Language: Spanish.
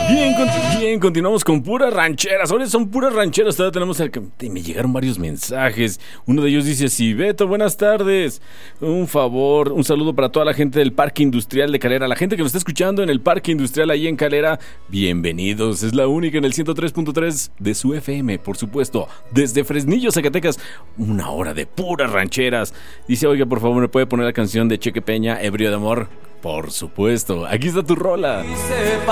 Bien, continuamos con puras rancheras. Ahora son puras rancheras. Todavía tenemos me llegaron varios mensajes. Uno de ellos dice así: Beto, buenas tardes. Un favor, un saludo para toda la gente del Parque Industrial de Calera. La gente que nos está escuchando en el Parque Industrial ahí en Calera, bienvenidos. Es la única en el 103.3 de su FM, por supuesto. Desde Fresnillo, Zacatecas, una hora de puras rancheras. Dice: oiga, por favor, ¿me puede poner la canción de Cheque Peña, Ebrio de Amor? Por supuesto, aquí está tu rola.